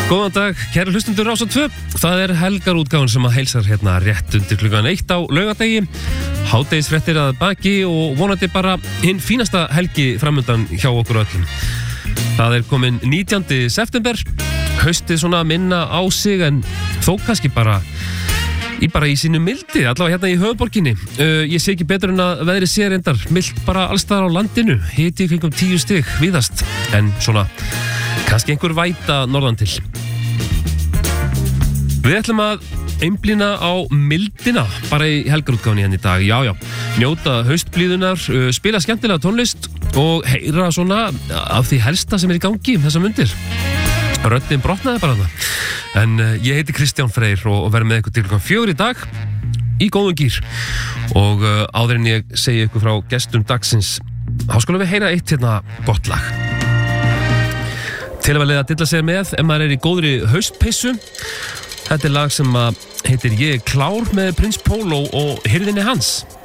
Góðan dag, kæru hlustundur Rás 2. Það helgarútgáfan sem að heilsar hérna rétt undir klukkan 1 á laugardegi. Hádegisfréttir að baki og vonandi bara hinn fínasta helgi framundan hjá okkur öllum. Það komin 19. september. Haustið svona minna á sig en þó kannski bara í sínu mildi, allavega hérna í höfuðborginni. Ég sé ekki betur en að veðrið sé reyndar milt bara allstaðar á landinu, hiti kringum 10 stig víðast, en svona kannski einhver væta norðan til. Við ætlum að einblína á mildina bara í helgarútgáfunni hérna í dag. Já, njóta haustblíðunar, spila skemmtilega tónlist og heyra svona af því helsta sem í gangi þessa mundir. Röddin brotnaði bara það. En ég heiti Kristján Freyr og verð með ykkur til klukkan 4 í dag í góðum gír. Og áður en ég segi ykkur frá gestum dagsins, þá skulum við heyra eitt hérna gott lag. Til að vel að dilla sér með ef maður í góðri haustpissu. Þetta lag sem heitir Ég klár með Prins Pólo og hirðinni hans.